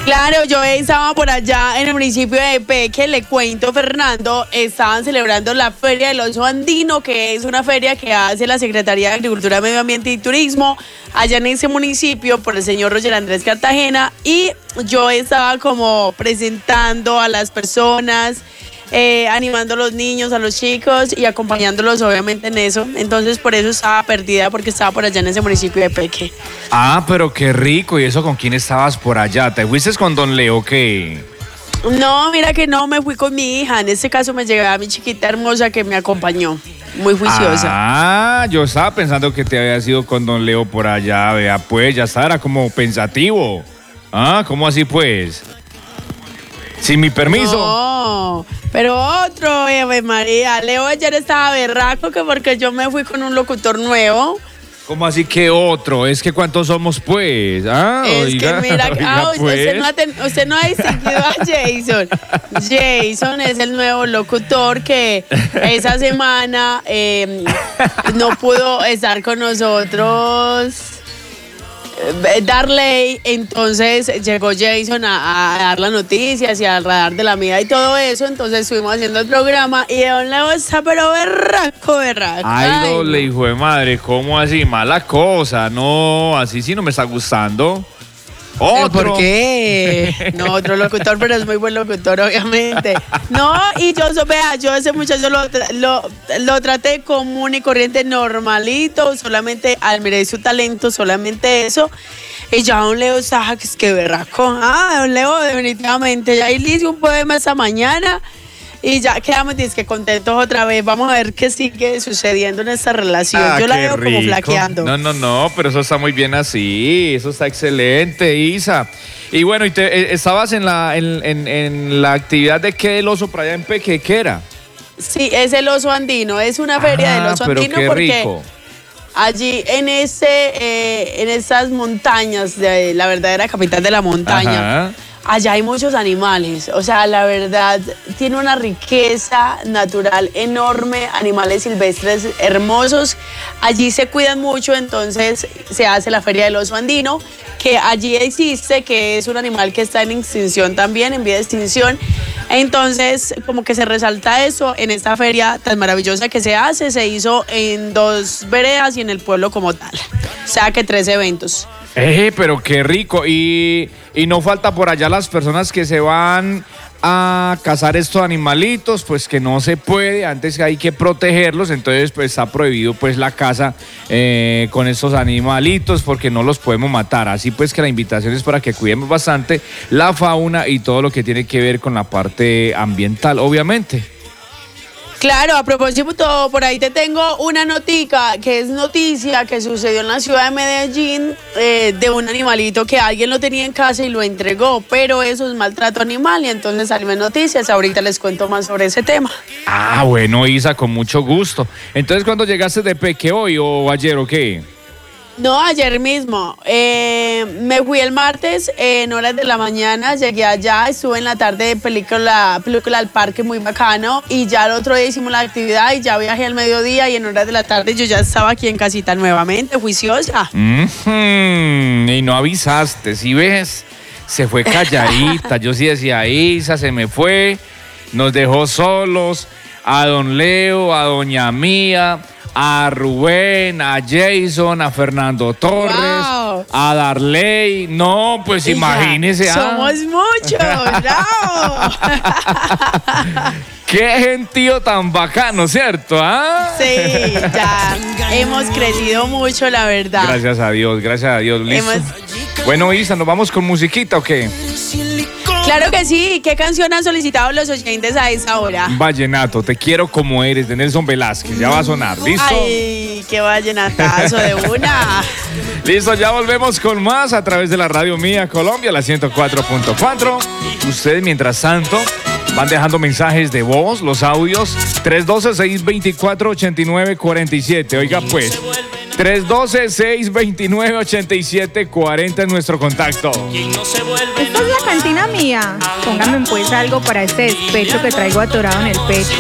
Claro, yo estaba por allá en el municipio de Peque, le cuento, Fernando, estaban celebrando la Feria del Oso Andino, que es una feria que hace la Secretaría de Agricultura, Medio Ambiente y Turismo, allá en ese municipio, por el señor Roger Andrés Cartagena, y yo estaba como presentando a las personas, animando a los niños, a los chicos y acompañándolos obviamente en eso. Entonces por eso estaba perdida, porque estaba por allá en ese municipio de Peque. Ah, pero qué rico. ¿Y eso con quién estabas por allá? ¿Te fuiste con don Leo qué? No, mira que no, me fui con mi hija. En este caso me llevaba mi chiquita hermosa que me acompañó. Muy juiciosa. Ah, yo estaba pensando que te habías ido con don Leo por allá. Vea, pues, ya estaba como pensativo. Ah, ¿cómo así pues? Sin mi permiso. No, pero otro, Ave María. Leo ayer estaba berraco que porque yo me fui con un locutor nuevo. ¿Cómo así que otro? Es que ¿cuántos somos pues? Ah, es oiga, que mira, oiga, pues. usted no ha distinguido a Jason. Jason es el nuevo locutor que esa semana no pudo estar con nosotros. Darley, entonces llegó Jason a dar las noticias y al radar de la vida y todo eso, entonces estuvimos haciendo el programa y don Leo está pero berraco. Ay, doble hijo de madre, ¿cómo así? Mala cosa, no, así sí no me está gustando. ¿Otro? ¿Por qué? No, otro locutor, pero es muy buen locutor, obviamente. No, y yo ese muchacho lo traté común y corriente, normalito, solamente admiré su talento, solamente eso. Y ya don Leo Saja, que es que berraco. Ah, don Leo, definitivamente. Ya le hice un poema esta mañana. Y ya quedamos contentos otra vez. Vamos a ver qué sigue sucediendo en esta relación. Yo la veo rico. Como flaqueando. No, pero eso está muy bien así. Eso está excelente, Isa. Y bueno, ¿estabas en la actividad de qué del oso por allá en Peque? ¿Qué era? Sí, es el oso andino. Es una feria del oso pero andino qué porque rico. allí en esas montañas de la verdadera capital de la montaña. Ajá. Allá hay muchos animales, o sea, la verdad, tiene una riqueza natural enorme, animales silvestres hermosos. Allí se cuidan mucho, entonces se hace la Feria del Oso Andino, que allí existe, que es un animal que está en extinción también, en vía de extinción. Entonces, como que se resalta eso en esta feria tan maravillosa que se hace. Se hizo en 2 veredas y en el pueblo como tal. O sea, que 3 eventos. Pero qué rico. Y no falta por allá las personas que se van a cazar estos animalitos, pues que no se puede, antes hay que protegerlos, entonces pues está prohibido pues la caza con estos animalitos porque no los podemos matar. Así pues que la invitación es para que cuidemos bastante la fauna y todo lo que tiene que ver con la parte ambiental, obviamente. Claro, a propósito, por ahí te tengo una notica que es noticia que sucedió en la ciudad de Medellín de un animalito que alguien lo tenía en casa y lo entregó, pero eso es maltrato animal y entonces salió en noticias. Ahorita les cuento más sobre ese tema. Ah, bueno, Isa, con mucho gusto. Entonces, ¿cuándo llegaste de Peque hoy o ayer o qué? No, ayer mismo. Me fui el martes en horas de la mañana, llegué allá, estuve en la tarde de película al parque, muy bacano, y ya el otro día hicimos la actividad y ya viajé al mediodía y en horas de la tarde yo ya estaba aquí en casita nuevamente, juiciosa. Y no avisaste, ¿sí ves? Se fue calladita, yo sí decía, Isa, se me fue, nos dejó solos, a don Leo, a doña Mía, a Rubén, a Jason, a Fernando Torres, wow, a Darley. No, pues imagínese. Somos muchos, bravo. Qué gentío tan bacano, ¿cierto? Sí, ya hemos crecido mucho, la verdad. Gracias a Dios, listo. Bueno, Isa, ¿nos vamos con musiquita o qué? Claro que sí. ¿Qué canción han solicitado los oyentes a esa hora? Vallenato, Te quiero como eres, de Nelson Velázquez. Ya va a sonar, ¿listo? Ay, qué vallenatazo de una. Listo, ya volvemos con más a través de la Radio Mía Colombia, la 104.4. Ustedes, mientras tanto, van dejando mensajes de voz, los audios, 312-624-8947. Oiga, pues, 312-629-8740 es nuestro contacto. Esta es la cantina mía. Pónganme pues algo para este despecho que traigo atorado en el pecho.